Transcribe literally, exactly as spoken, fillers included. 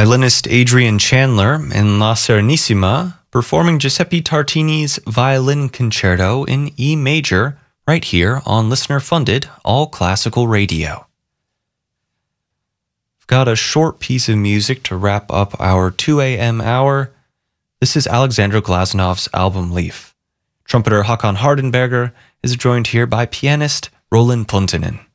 violinist Adrian Chandler in La Serenissima, performing Giuseppe Tartini's Violin Concerto in E major, right here on listener-funded All Classical Radio. I've got a short piece of music to wrap up our two a.m. hour. This is Alexander Glazunov's album Leaf. Trumpeter Håkan Hardenberger is joined here by pianist Roland Pontinen.